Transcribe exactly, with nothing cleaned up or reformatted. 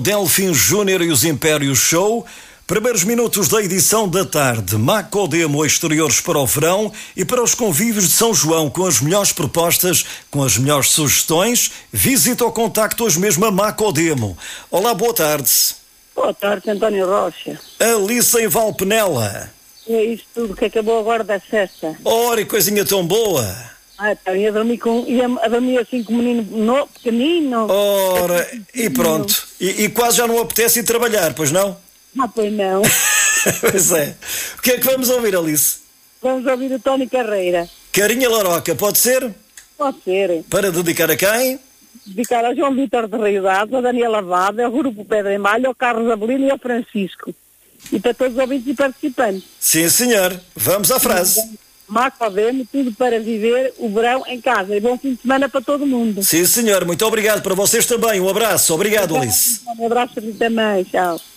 Delfim Júnior e os Impérios Show. Primeiros minutos da edição da tarde. Macodemo Exteriores para o verão e para os convívios de São João, com as melhores propostas, com as melhores sugestões. Visita ou contacto hoje mesmo a Macodemo. Olá, boa tarde. Boa tarde, António Rocha. Alice em Valpenela. É isto tudo que acabou agora da festa. Ora, e coisinha tão boa. Ah, então, ia dormir, com, ia a dormir assim com o menino no, pequenino. Ora, e pronto. E, e quase já não apetece ir trabalhar, pois não? Ah, pois não. Pois é. O que é que vamos ouvir, Alice? Vamos ouvir o Tony Carreira. Carinha Laroca, pode ser? Pode ser. Para dedicar a quem? Dedicar a João Vítor de Rio Dado, a Daniela Vada, ao Grupo Pedra em Malha, ao Carlos Abelino e ao Francisco. E para todos os ouvintes e participantes. Sim, senhor. Vamos à frase. Macodemo, tudo para viver o verão em casa. E bom fim de semana para todo mundo. Sim, senhor. Muito obrigado. Para vocês também. Um abraço. Obrigado, Alice. Um abraço para ti também. Tchau.